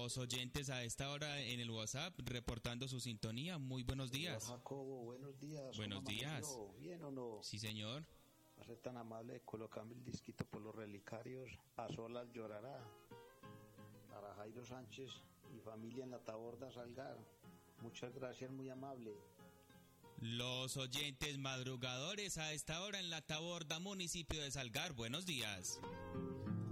Los oyentes a esta hora en el WhatsApp reportando su sintonía. Muy buenos días. Hola, Jacobo, buenos días. Buenos días. ¿Bien o no? Sí, señor. Va a ser tan amable de colocarme el disquito por los relicarios. A solas llorará. Para Jairo Sánchez y familia en la Taborda Salgar. Muchas gracias, muy amable. Los oyentes madrugadores a esta hora en la Taborda, municipio de Salgar. Buenos días.